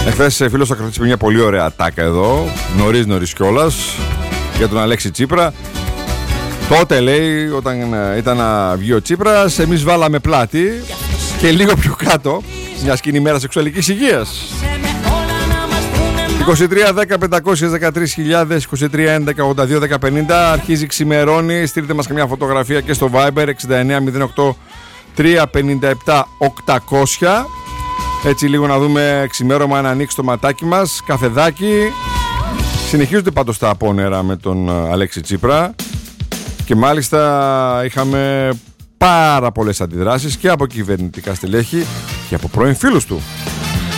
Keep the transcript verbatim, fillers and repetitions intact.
Εχθές φίλος θα κρατήσει μια πολύ ωραία ατάκα εδώ, νωρίς νωρίς κιόλας, για τον Αλέξη Τσίπρα. Τότε λέει, όταν ήταν να βγει ο Τσίπρας, εμείς βάλαμε πλάτη και λίγο πιο κάτω μια σκηνή μέρα σεξουαλικής υγείας. είκοσι τρία δέκα πεντακόσιες δεκατρείς χιλιάδες, είκοσι τρία έντεκα ογδόντα δύο δέκα πενήντα. Αρχίζει, ξημερώνει. Στείλτε μας καμιά φωτογραφία και στο Viber εξήντα εννέα μηδέν οκτώ τρία πενήντα επτά οκτακόσια. Έτσι λίγο να δούμε ξημέρωμα, να ανοίξει το ματάκι μας. Καφεδάκι. Συνεχίζονται πάντως τα απόνερα με τον Αλέξη Τσίπρα. Και μάλιστα είχαμε πάρα πολλές αντιδράσεις και από κυβερνητικά στελέχη και από πρώην φίλους του.